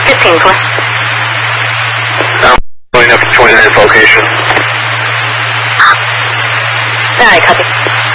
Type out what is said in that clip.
15, clear. I'm going up to 29th location. Alright, copy.